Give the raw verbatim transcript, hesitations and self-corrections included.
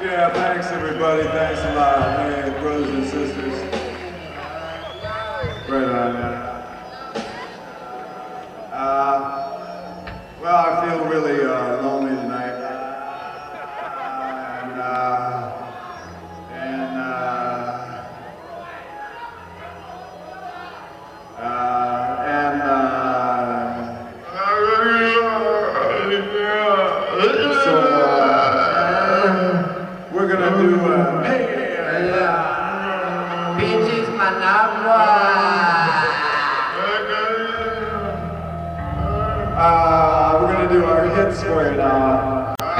Yeah, thanks everybody. Thanks a lot, man, brothers and sisters. Right on, man. Uh, well, I feel really uh, lonely.